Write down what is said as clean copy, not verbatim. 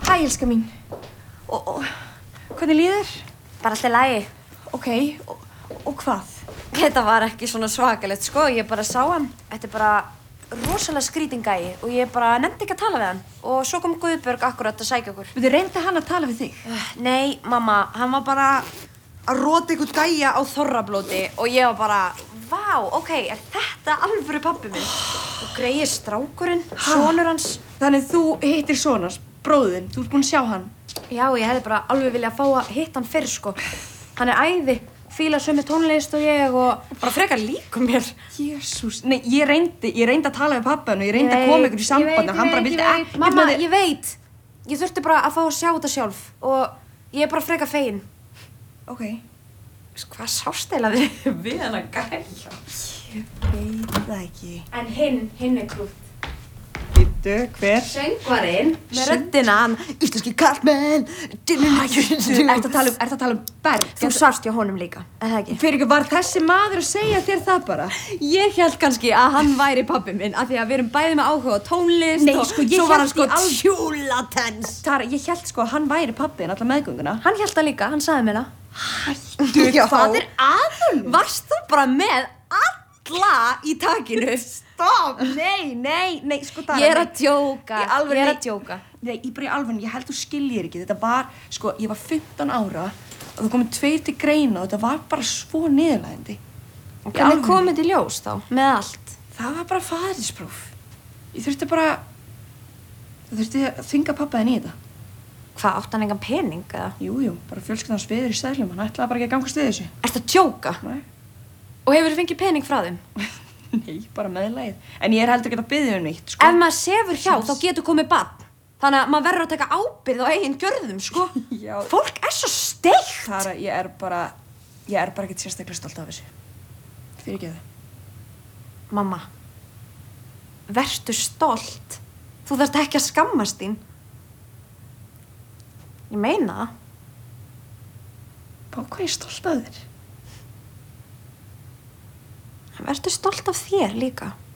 Hæ, elska mín. Og hvernig líður? Bara alltaf lagi. Ok, og hvað? Þetta var ekki svona svakalegt, sko. Ég bara sá hann. Þetta bara rosalega skrítin gæi og ég bara nefndi ekki að tala við hann. Og svo kom Guðbjörg akkurat að sækja okkur. Þú reyndi hann að tala við þig? Nei, mamma, hann var bara að rota ykkur gæja á þorrablóti og ég var bara, vá, ok, er þetta alvöru pabbi minn? Og Grey strákurinn, sonur hans. Þannig þú hittir sonars, bróðinn, þú ert búin að sjá hann? Já, ég hefði bara alveg viljað fá að hitta hann fyrr, sko. Hann er æði, fílar sömu tónlist og ég og bara frekar líka mér. Jesús, nei, ég reyndi að tala við pappan og ég reyndi að koma ykkur í samband og hann bara vildi ekki. Mamma, ég veit. Ég þurfti bara að fá að sjá þetta sjálf og ég er bara frekar fegin. Ok. Hvað sást eiginlega við hann að gæja? Ég veit það ekki. En hinn er krútt. Býttu, hver? Söngvarinn með röddina, hann íslenski karlmenn. Ertu að tala um Berg? Þú sást hjá honum líka, eða ekki? Fyrir ekki, var þessi maður að segja þér það bara? Ég hélt kannski að hann væri pabbi minn af því að við erum bæði með áhuga á tónlist. Nei, sko, ég svo var hann hélt í sko tjúlatens. Tara, ég hélt sko að hann væri pabbi en alla meðgönguna. Hann hélt það líka, hann sagði mér það. Hættu þá. Hvað er að honum? Varst þú bara með alla í takinu? Stopp! Nei, sko Tara. Ég er að djóka, ég er að djóka. Nei, bara í alvöru, ég held þú skiljir ekki. Þetta var, sko, ég var 15 ára og það komið 2 til greina og þetta var bara svo niðurlægjandi. Hvernig kom þetta í ljós þá, með allt? Það var bara faðernispróf. Ég þurfti að þvinga pabba þinn í þetta. Hvað, átti hann engan pening, eða? Jú, bara fjölskyldan sviður í stælum, hann ætlaði bara ekki að gangast við þessu. Ertu að djóka? Nei. Og hefurðu fengið pening frá þeim? Nei, bara meðlagið. En ég er heldur ekki að biðja um neitt, sko. Ef maður sefur hjá, þá getur komið barn. Þannig að maður verður að taka ábyrgð á eigin gjörðum, sko. Já. Fólk er svo steikt. Tara, ég er bara ekkert sérstaklega stolt af þessu. Fyrirgeðu. Mamma, vertu stolt. Þú þarft ekki að skammast þín. Ég meina það. Bá, hvað er ég stolt af þér? Vertu stolt af þér líka.